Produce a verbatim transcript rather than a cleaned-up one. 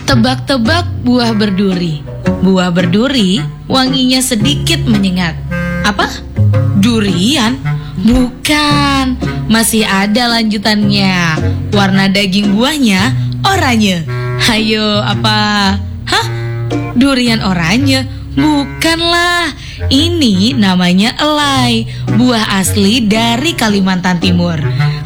Tebak-tebak buah berduri. Buah berduri wanginya sedikit menyengat. Apa? Durian? Bukan. Masih ada lanjutannya. Warna daging buahnya oranye. Hayo, apa? Hah? Durian oranye? Bukanlah. Ini namanya elai, buah asli dari Kalimantan Timur.